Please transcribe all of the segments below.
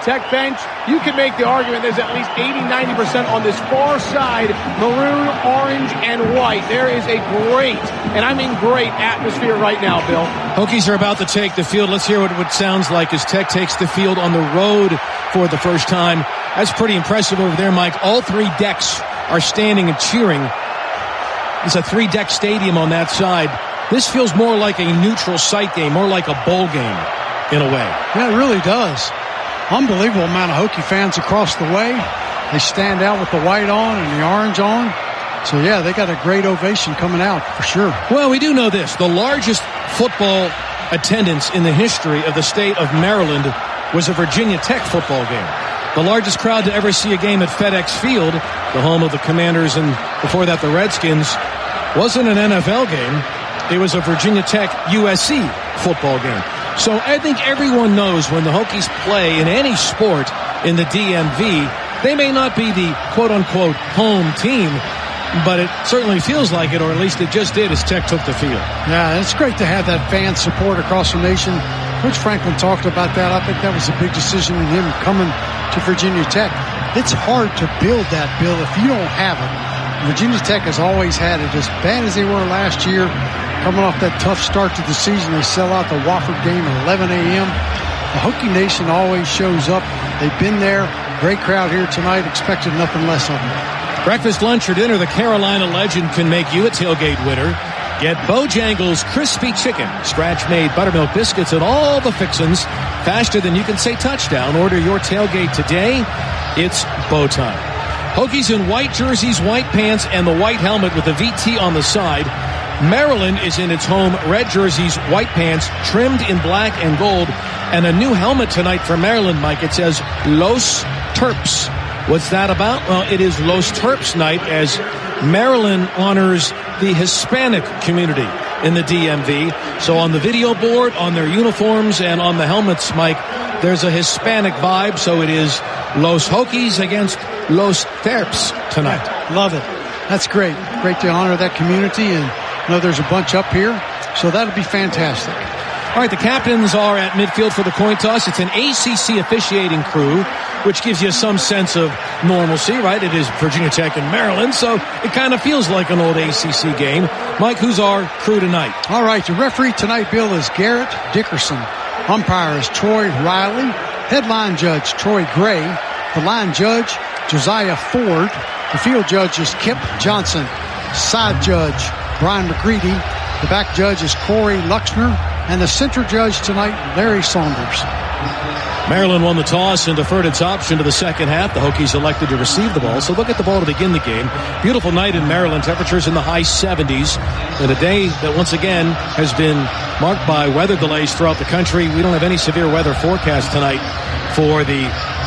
Tech bench, you can make the argument there's at least 80-90% on this far side, maroon, orange, and white. There is a great, and I mean great, atmosphere right now, Bill. Hokies are about to take the field. Let's hear what it sounds like as Tech takes the field on the road for the first time. That's pretty impressive over there, Mike. All three decks are standing and cheering. It's a 3-deck stadium on that side. This feels more like a neutral site game, more like a bowl game in a way. Yeah, it really does. Unbelievable amount of Hokie fans across the way. They stand out with the white on and the orange on. So, yeah, they got a great ovation coming out for sure. Well, we do know this. The largest football attendance in the history of the state of Maryland was a Virginia Tech football game. The largest crowd to ever see a game at FedEx Field, the home of the Commanders and before that the Redskins, wasn't an NFL game. It was a Virginia Tech USC football game. So I think everyone knows when the Hokies play in any sport in the DMV, they may not be the quote-unquote home team, but it certainly feels like it, or at least it just did as Tech took the field. Yeah, it's great to have that fan support across the nation. Rich Franklin talked about that. I think that was a big decision in him coming to Virginia Tech. It's hard to build that, Bill, if you don't have it. Virginia Tech has always had it, as bad as they were last year. Coming off that tough start to the season, they sell out the Wofford game at 11 a.m. The Hokie Nation always shows up. They've been there. Great crowd here tonight. Expected nothing less of them. Breakfast, lunch, or dinner, the Carolina legend can make you a tailgate winner. Get Bojangles Crispy Chicken, scratch-made buttermilk biscuits, and all the fixins faster than you can say touchdown. Order your tailgate today. It's Bo time. Hokies in white jerseys, white pants, and the white helmet with the VT on the side. Maryland is in its home red jerseys, white pants, trimmed in black and gold, and a new helmet tonight for Maryland, Mike. It says Los Terps. What's that about? Well, it is Los Terps night as Maryland honors the Hispanic community in the DMV. So on the video board, on their uniforms, and on the helmets, Mike, there's a Hispanic vibe. So it is Los Hokies against Los Terps tonight. Yeah, love it. That's great. Great to honor that community, and I know there's a bunch up here, so that'll be fantastic. All right, the captains are at midfield for the coin toss. It's an ACC officiating crew, which gives you some sense of normalcy, right? It is Virginia Tech and Maryland, so it kind of feels like an old ACC game. Mike, who's our crew tonight? All right, the referee tonight, Bill, is Garrett Dickerson. Umpire is Troy Riley. Headline judge, Troy Gray. The line judge, Josiah Ford. The field judge is Kip Johnson. Side judge, Brian McGreedy. The back judge is Corey Luxner. And the center judge tonight, Larry Saunders. Maryland won the toss and deferred its option to the second half. The Hokies elected to receive the ball, so they'll get the ball to begin the game. Beautiful night in Maryland. Temperatures in the high 70s. And a day that once again has been marked by weather delays throughout the country. We don't have any severe weather forecast tonight for the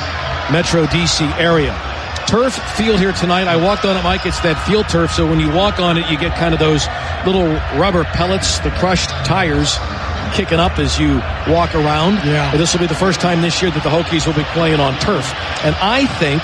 Metro DC area. Turf field here tonight. I walked on it, Mike. It's that field turf, so when you walk on it, you get kind of those little rubber pellets, the crushed tires kicking up as you walk around. Yeah. And this will be the first time this year that the Hokies will be playing on turf. And I think,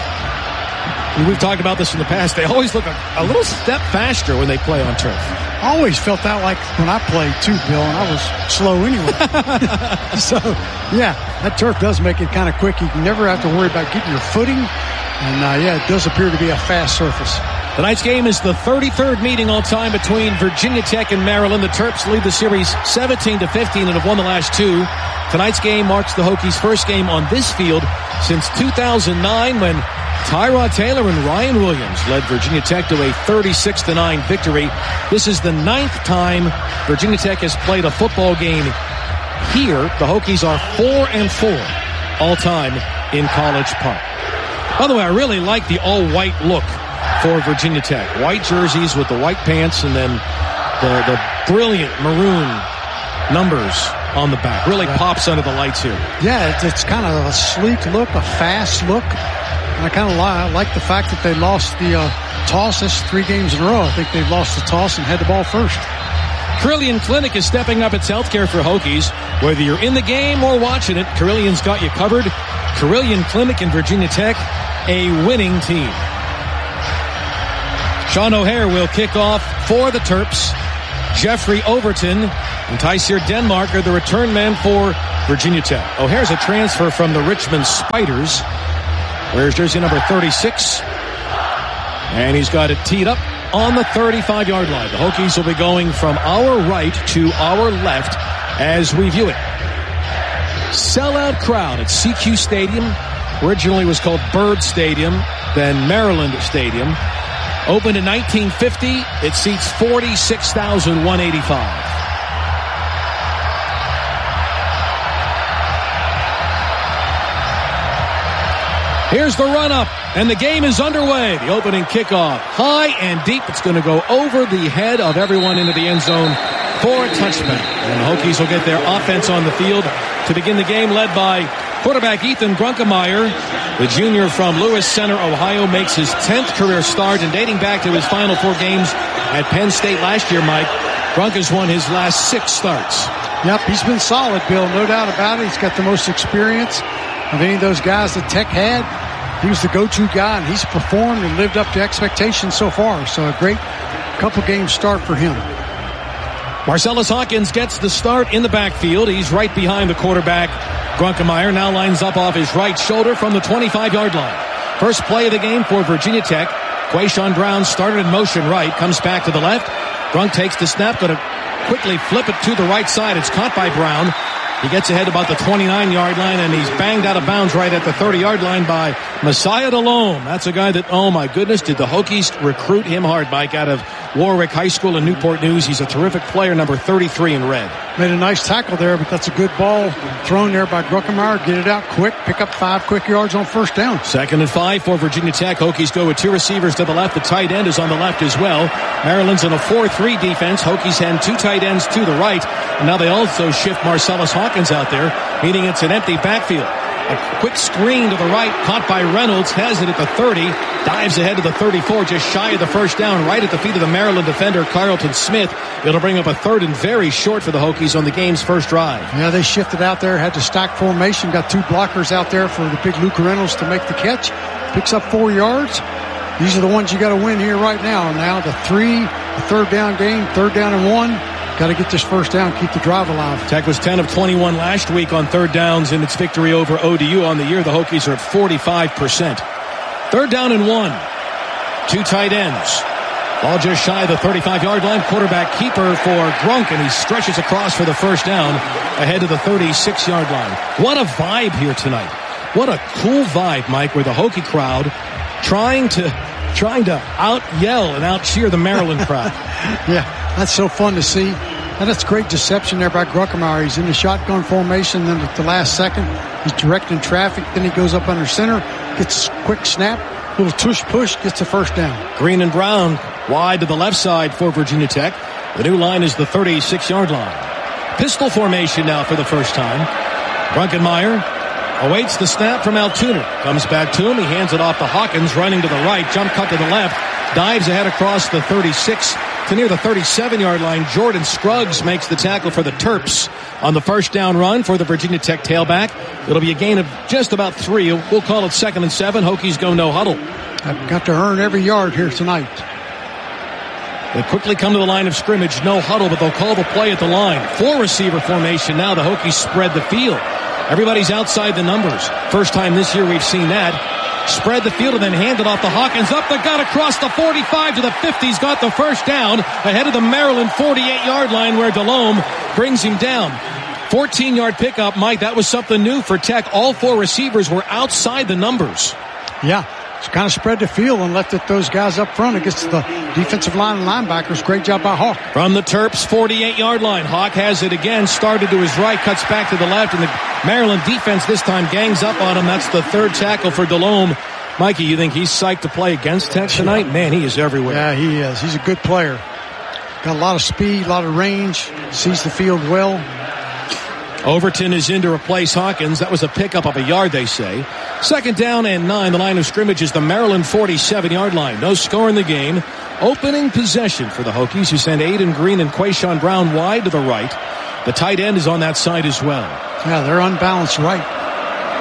and we've talked about this in the past, they always look a little step faster when they play on turf. I always felt that like when I played too, Bill, and I was slow anyway. So, yeah, that turf does make it kind of quick. You can never have to worry about getting your footing. And, yeah, it does appear to be a fast surface. Tonight's game is the 33rd meeting all time between Virginia Tech and Maryland. The Terps lead the series 17-15 and have won the last two. Tonight's game marks the Hokies' first game on this field since 2009 when Tyrod Taylor and Ryan Williams led Virginia Tech to a 36-9 victory. This is the 9th time Virginia Tech has played a football game here. The Hokies are 4-4 all time in College Park. By the way, I really like the all-white look for Virginia Tech. White jerseys with the white pants and then the brilliant maroon numbers on the back. Really pops under the lights here. Yeah, it's kind of a sleek look, a fast look. And I kind of like the fact that they lost the toss. That's 3 games in a row. I think they've lost the toss and had the ball first. Carilion Clinic is stepping up its healthcare for Hokies. Whether you're in the game or watching it, Carillion's got you covered. Carilion Clinic in Virginia Tech, a winning team. Sean O'Hare will kick off for the Terps. Jeffrey Overton and Tyseer Denmark are the return men for Virginia Tech. O'Hare's a transfer from the Richmond Spiders. Wears jersey number 36. And he's got it teed up on the 35-yard line. The Hokies will be going from our right to our left as we view it. Sellout crowd at CQ Stadium. Originally was called Bird Stadium, then Maryland Stadium. Opened in 1950. It seats 46,185. Here's the run-up, and the game is underway. The opening kickoff, high and deep. It's going to go over the head of everyone into the end zone for a touchback. And the Hokies will get their offense on the field to begin the game, led by quarterback Ethan Grunkemeyer. The junior from Lewis Center, Ohio, makes his 10th career start, and dating back to his final 4 games at Penn State last year, Mike, Grunk has won his last 6 starts. Yep, he's been solid, Bill, no doubt about it. He's got the most experience of any of those guys that Tech had. He was the go-to guy, and he's performed and lived up to expectations so far. So a great couple game start for him. Marcellus Hawkins gets the start in the backfield. He's right behind the quarterback. Grunkemeyer now lines up off his right shoulder from the 25-yard line. First play of the game for Virginia Tech. Quayshawn Brown started in motion right, comes back to the left. Grunk takes the snap, going to quickly flip it to the right side. It's caught by Brown. He gets ahead about the 29-yard line, and he's banged out of bounds right at the 30-yard line by Messiah Delhomme. That's a guy that, oh my goodness, did the Hokies recruit him hard, Mike, out of Warwick High School in Newport News. He's a terrific player, number 33 in red. Made a nice tackle there, but that's a good ball thrown there by Grunkemeyer. Get it out quick, pick up 5 quick yards on first down. 2nd and 5 for Virginia Tech. Hokies go with 2 receivers to the left. The tight end is on the left as well. Maryland's in a 4-3 defense. Hokies hand 2 tight ends to the right. And now they also shift Marcellus Hawkins out there, meaning it's an empty backfield. A quick screen to the right, caught by Reynolds, has it at the 30, dives ahead to the 34, just shy of the first down, right at the feet of the Maryland defender, Carlton Smith. It'll bring up a 3rd and very short for the Hokies on the game's first drive. Yeah, they shifted out there, had to stack formation, got 2 blockers out there for the big Luke Reynolds to make the catch. Picks up 4 yards. These are the ones you got to win here right now. Now the 3rd down game, 3rd down and 1. Got to get this first down, keep the drive alive. Tech was 10 of 21 last week on 3rd downs in its victory over ODU on the year. The Hokies are at 45%. 3rd down and 1. 2 tight ends. Ball just shy of the 35-yard line. Quarterback keeper for Grunk, and he stretches across for the first down ahead of the 36-yard line. What a vibe here tonight. What a cool vibe, Mike, with the Hokie crowd trying to out-yell and out-cheer the Maryland crowd. Yeah, that's so fun to see. And that's great deception there by Grunkemeyer. He's in the shotgun formation, then at the last second, he's directing traffic. Then he goes up under center, gets a quick snap, little tush-push, gets the first down. Green and brown wide to the left side for Virginia Tech. The new line is the 36-yard line. Pistol formation now for the first time. Grunkemeyer awaits the snap from Altuner. Comes back to him. He hands it off to Hawkins, running to the right. Jump cut to the left. Dives ahead across the 36 to near the 37-yard line. Jordan Scruggs makes the tackle for the Terps on the first down run for the Virginia Tech tailback. It'll be a gain of just about 3. We'll call it 2nd and 7. Hokies go no huddle. I've got to earn every yard here tonight. They quickly come to the line of scrimmage. No huddle, but they'll call the play at the line. 4 receiver formation now. The Hokies spread the field. Everybody's outside the numbers. First time this year we've seen that. Spread the field and then hand it off to Hawkins. Up the gut across the 45 to the 50. He's got the first down ahead of the Maryland 48-yard line where Delhomme brings him down. 14-yard pickup, Mike. That was something new for Tech. All 4 receivers were outside the numbers. Yeah, just kind of spread the field and left it those guys up front against the defensive line and linebackers. Great job by Hawk. From the Terps 48-yard line, Hawk has it again. Started to his right, cuts back to the left, and the Maryland defense this time gangs up on him. That's the 3rd tackle for Delhomme. Mikey, you think he's psyched to play against Tech tonight? Man, he is everywhere. Yeah, he is. He's a good player. Got a lot of speed, a lot of range, sees the field well. Overton is in to replace Hawkins. That was a pickup of a yard, they say. 2nd down and 9. The line of scrimmage is the Maryland 47-yard line. No score in the game. Opening possession for the Hokies, who send Aiden Green and Quayshawn Brown wide to the right. The tight end is on that side as well. Yeah, they're unbalanced right.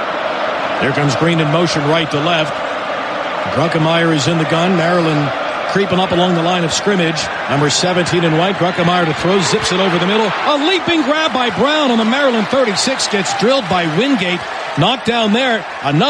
There comes Green in motion right to left. Grunkemeyer is in the gun. Maryland creeping up along the line of scrimmage. Number 17 in white, Bruckemeyer to throw, zips it over the middle. A leaping grab by Brown on the Maryland 36 gets drilled by Wingate. Knocked down there. Another